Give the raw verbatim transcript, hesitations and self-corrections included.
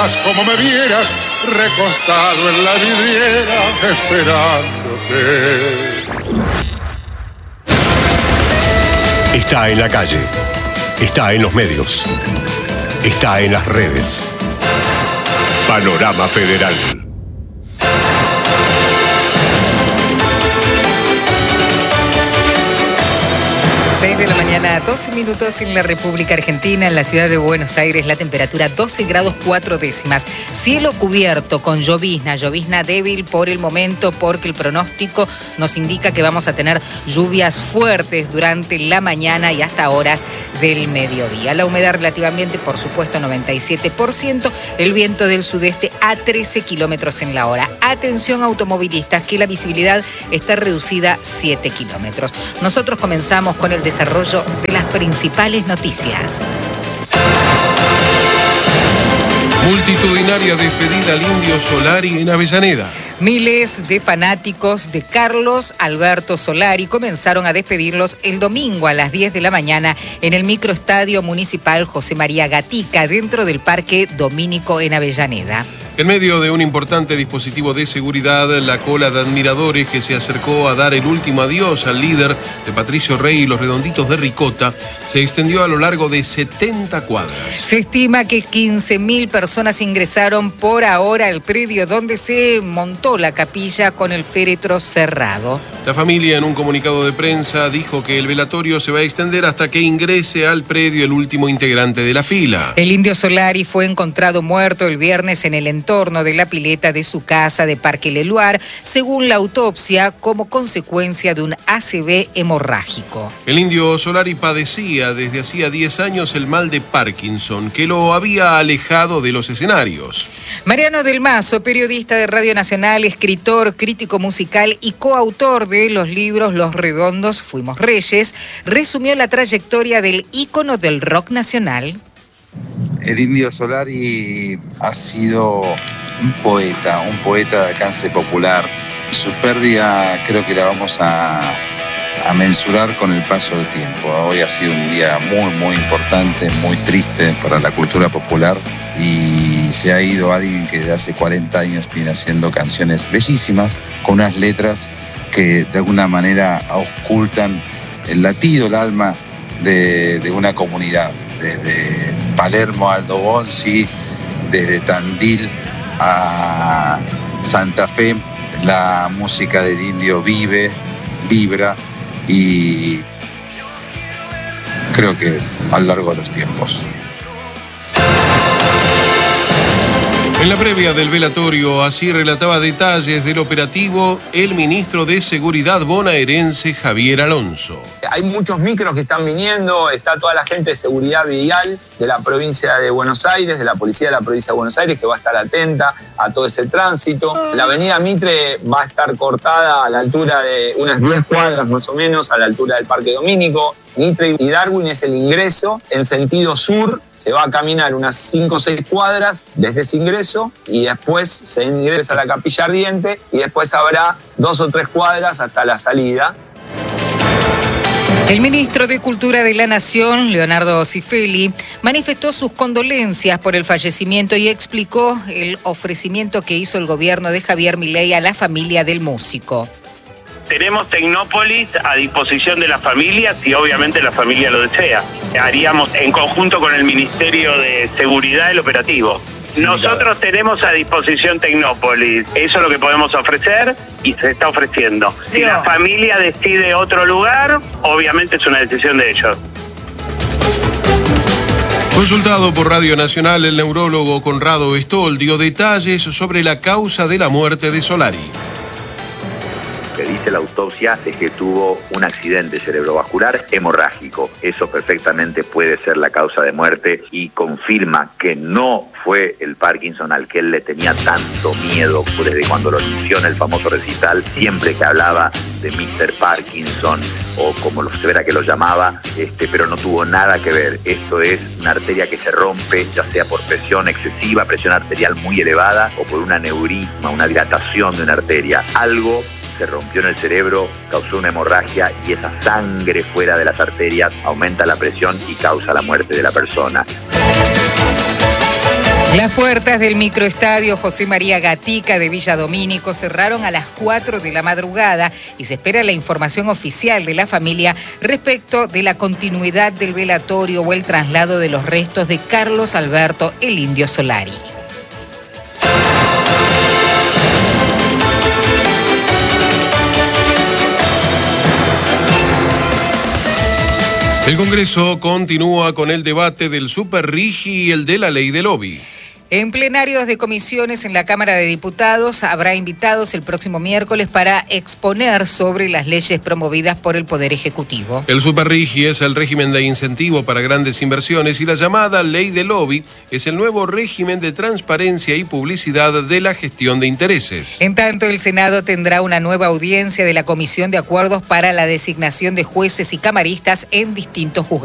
vieras como me vieras, recostado en la vidriera, esperándote. Está en la calle, está en los medios, está en las redes. Panorama Federal. seis de la mañana, doce minutos en la República Argentina, en la ciudad de Buenos Aires, la temperatura doce grados cuatro décimas. Cielo cubierto con llovizna, llovizna débil por el momento porque el pronóstico nos indica que vamos a tener lluvias fuertes durante la mañana y hasta horas del mediodía. La humedad relativamente, por supuesto, noventa y siete por ciento, el viento del sudeste a trece kilómetros en la hora. Atención automovilistas, que la visibilidad está reducida siete kilómetros. Nosotros comenzamos con el desarrollo de las principales noticias. Multitudinaria despedida al Indio Solari en Avellaneda. Miles de fanáticos de Carlos Alberto Solari comenzaron a despedirlos el domingo a las diez de la mañana en el microestadio municipal José María Gatica, dentro del Parque Domínico en Avellaneda. En medio de un importante dispositivo de seguridad, la cola de admiradores que se acercó a dar el último adiós al líder de Patricio Rey y los Redonditos de Ricota se extendió a lo largo de setenta cuadras. Se estima que quince mil personas ingresaron por ahora al predio donde se montó la capilla con el féretro cerrado. La familia, en un comunicado de prensa, dijo que el velatorio se va a extender hasta que ingrese al predio el último integrante de la fila. El Indio Solari fue encontrado muerto el viernes en el entorno de la pileta de su casa de Parque Leluar, según la autopsia, como consecuencia de un A C V hemorrágico. El Indio Solari padecía desde hacía diez años el mal de Parkinson, que lo había alejado de los escenarios. Mariano del Mazo, periodista de Radio Nacional, escritor, crítico musical y coautor de los libros Los Redondos Fuimos Reyes, resumió la trayectoria del ícono del rock nacional. El Indio Solari ha sido un poeta, un poeta de alcance popular. Su pérdida creo que la vamos a, a mensurar con el paso del tiempo. Hoy ha sido un día muy, muy importante, muy triste para la cultura popular, y se ha ido alguien que desde hace cuarenta años viene haciendo canciones bellísimas, con unas letras que de alguna manera auscultan el latido, el alma de, de una comunidad. Desde Palermo a Aldo Bonzi, desde Tandil a Santa Fe, la música del Indio vive, vibra, y creo que a lo largo de los tiempos. En la previa del velatorio, así relataba detalles del operativo el ministro de Seguridad bonaerense Javier Alonso. Hay muchos micros que están viniendo, está toda la gente de seguridad vial de la provincia de Buenos Aires, de la policía de la provincia de Buenos Aires, que va a estar atenta a todo ese tránsito. La avenida Mitre va a estar cortada a la altura de unas diez cuadras más o menos, a la altura del Parque Domínico. Mitre y Darwin es el ingreso en sentido sur, se va a caminar unas cinco o seis cuadras desde ese ingreso y después se ingresa a la Capilla Ardiente y después habrá dos o tres cuadras hasta la salida. El ministro de Cultura de la Nación, Leonardo Cifelli, manifestó sus condolencias por el fallecimiento y explicó el ofrecimiento que hizo el gobierno de Javier Milei a la familia del músico. Tenemos Tecnópolis a disposición de las familias y obviamente la familia lo desea. Haríamos en conjunto con el Ministerio de Seguridad el operativo. Nosotros tenemos a disposición Tecnópolis, eso es lo que podemos ofrecer y se está ofreciendo. Si la familia decide otro lugar, obviamente es una decisión de ellos. Consultado por Radio Nacional, el neurólogo Conrado Stoll dio detalles sobre la causa de la muerte de Solari. Que dice la autopsia es que tuvo un accidente cerebrovascular hemorrágico. Eso perfectamente puede ser la causa de muerte y confirma que no fue el Parkinson al que él le tenía tanto miedo desde cuando lo inició en el famoso recital. Siempre que hablaba de míster Parkinson o como lo severa que lo llamaba, este, pero no tuvo nada que ver. Esto es una arteria que se rompe, ya sea por presión excesiva, presión arterial muy elevada o por un aneurisma, una dilatación de una arteria. Algo se rompió en el cerebro, causó una hemorragia y esa sangre fuera de las arterias aumenta la presión y causa la muerte de la persona. Las puertas del microestadio José María Gatica de Villa Domínico cerraron a las cuatro de la madrugada y se espera la información oficial de la familia respecto de la continuidad del velatorio o el traslado de los restos de Carlos Alberto el Indio Solari. El Congreso continúa con el debate del Superrigi y el de la ley de lobby. En plenarios de comisiones en la Cámara de Diputados habrá invitados el próximo miércoles para exponer sobre las leyes promovidas por el Poder Ejecutivo. El Superrigi es el régimen de incentivo para grandes inversiones y la llamada ley de lobby es el nuevo régimen de transparencia y publicidad de la gestión de intereses. En tanto, el Senado tendrá una nueva audiencia de la Comisión de Acuerdos para la designación de jueces y camaristas en distintos juzgados.